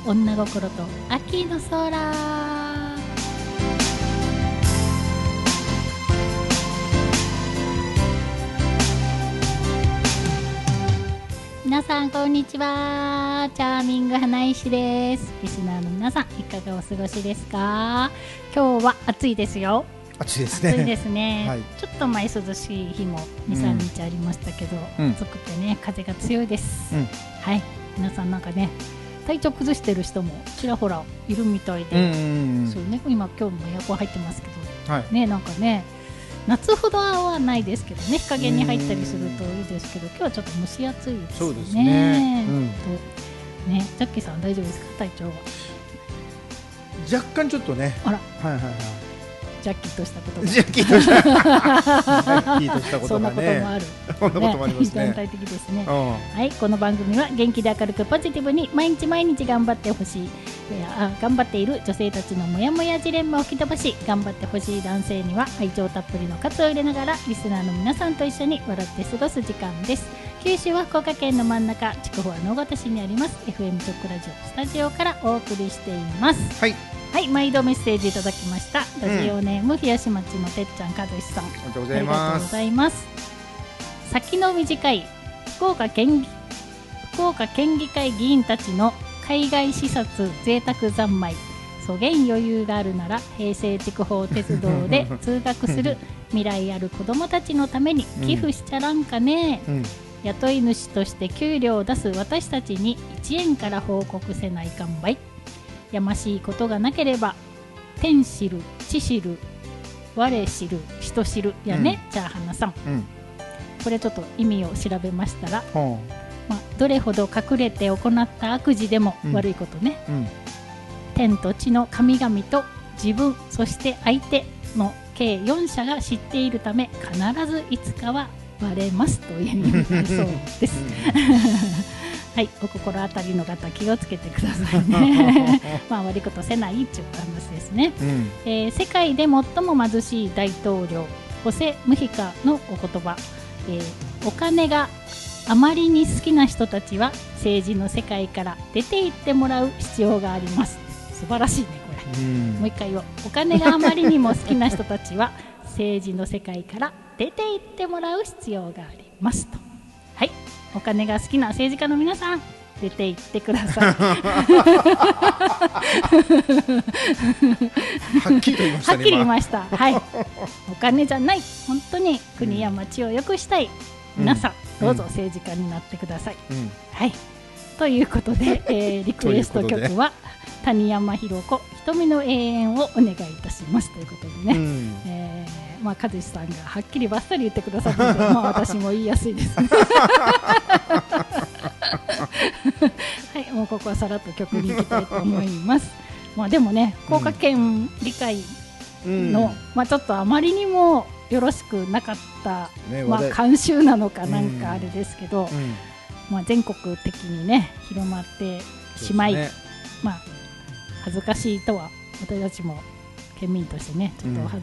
女心と秋の空。皆さんこんにちは。チャーミング花石です。リスナーの皆さんいかがお過ごしですか？今日は暑いですよ。 暑いですね。 暑いですね、 はい、 ちょっと前涼しい日も 2,3 日ありましたけど、暑くてね風が強いです、はい。皆さんなんかね体調崩してる人もちらほらいるみたいで、そうね、今日もエアコン入ってますけど、はい、ね、なんかね夏ほどはないですけどね、日陰に入ったりするといいですけど、今日はちょっと蒸し暑いですね。 そうですね。 ね、ジャッキーさん大丈夫ですか、体調は？ 若干ちょっとね。 あら、 はいはいはい。 ジャッキーとしたことが。 ジャッキーとしたことがね。 そんなこともある。 そんなこともありますね。 全体的ですね。はい、この番組は元気で明るくポジティブに毎日毎日頑張ってほしい。頑張っている女性たちのモヤモヤジレンマを吹き飛ばし、頑張ってほしい男性には愛情たっぷりの喝を入れながらリスナーの皆さんと一緒に笑って過ごす時間です。九州は福岡県の真ん中、筑豊は直方市にあります FM チョックラジオスタジオからお送りしています。はい、毎度メッセージいただきました。ラジオネーム冷やし町のてっちゃん和志さん、ありがとうございます。先の短い福岡県議会議員たちの海外視察贅沢三昧、そげん余裕があるなら平成筑豊鉄道で通学する未来ある子どもたちのために寄付しちゃらんかね、雇い主として給料を出す私たちに1円から報告せないかんばい。やましいことがなければ天知る地知る我知る人知るやね、チャーハナさん、これちょっと意味を調べましたら、どれほど隠れて行った悪事でも、悪いことね、天と地の神々と自分そして相手の計4者が知っているため必ずいつかはバレますという意味だそうです、はい、お心当たりの方気をつけてくださいね悪いことせないっていう話ですね、世界で最も貧しい大統領ホセ・ムヒカのお言葉、お金があまりに好きな人たちは政治の世界から出て行ってもらう必要があります。素晴らしいねこれ、もう一回言おう。お金があまりにも好きな人たちは政治の世界から出て行ってもらう必要がありますと。はい、お金が好きな政治家の皆さん出て行ってくださいはっきりと言いましたね。 はっきり言いました、はい、お金じゃない、本当に国や町を良くしたい皆さん、どうぞ政治家になってください、はい、ということで、リクエスト曲は谷山ひろ子瞳の永遠をお願いいたしますということでね、和志さんがはっきりばっさり言ってくださるので私も言いやすいですねはい、もうここはさらっと曲に行きたいと思いますでもね、福岡県議会の、ちょっとあまりにもよろしくなかった、慣習なのかなんかあれですけど、全国的にね広まってしまい、恥ずかしいとは私たちも県民としてねちょっと恥